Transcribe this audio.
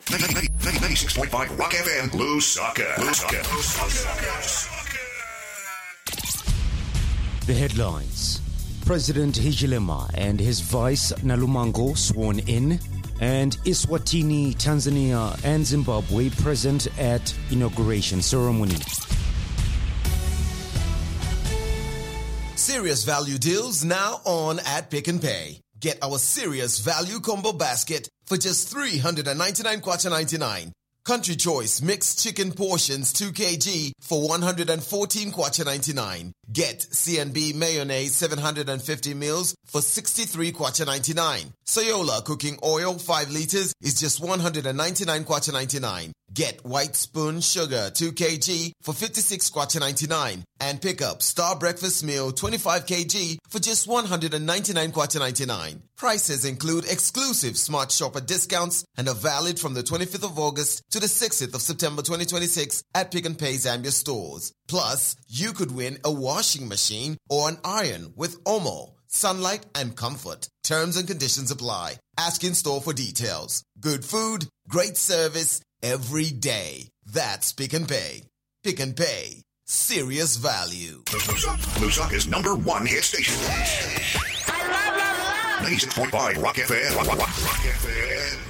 96.5 Rock FM, Lusaka. The headlines. President Hichilema and his vice Nalumango sworn in, and Eswatini, Tanzania and Zimbabwe present at inauguration ceremony. Serious value deals now on at Pick n Pay. Get our serious value combo basket for just 399 kwacha 99. Country Choice mixed chicken portions 2 kg for 114 kwacha 99. Get CNB mayonnaise 750 mils for 63 kwacha 99. Soyola cooking oil 5 liters is just 199 kwacha 99. Get White Spoon sugar 2 kg for 56 kwacha 99. And pick up Star Breakfast Meal 25 kg for just 199 kwacha 99. Prices include exclusive Smart Shopper discounts and are valid from the 25th of August to the 6th of September 2026 at Pick n Pay Zambia stores. Plus, you could win a washing machine or an iron with Omo, Sunlight, and Comfort. Terms and conditions apply. Ask in store for details. Good food, great service, every day. That's Pick n Pay. Pick n Pay. Serious value. Lusaka's #1 hit station. 96.5 Rock FM. Rock FM.